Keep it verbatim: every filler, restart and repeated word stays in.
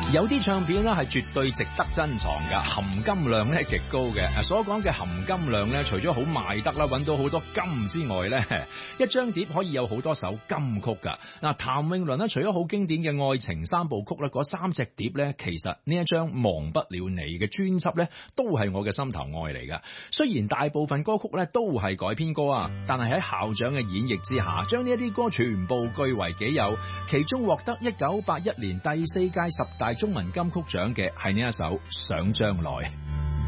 有啲唱片咧係絕對值得珍藏嘅，含金量咧極高嘅。所講嘅含金量咧，除咗好賣得啦，揾到好多金之外咧，一張碟可以有好多首金曲噶。嗱，譚詠麟咧，除咗好經典嘅愛情三部曲咧，嗰三隻碟咧，其實呢一張忘不了你嘅專輯咧，都係我嘅心頭愛嚟噶。雖然大部分歌曲咧都係改編歌啊，但係喺校長嘅演繹之下，將呢一啲歌全部據為己有，其中獲得一九八一年第四屆十大中文金曲獎嘅係呢一首《想將來》。